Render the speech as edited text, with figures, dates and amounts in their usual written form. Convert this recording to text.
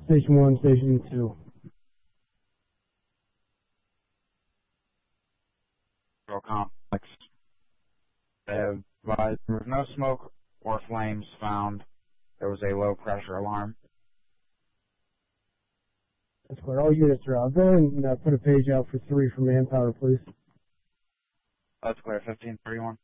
Station 1, Station 2. Complex. They have advised there was no smoke or flames found. There was a low pressure alarm. That's clear. All units are out. Go ahead and put a page out for 3 for manpower, please. That's clear. 1531.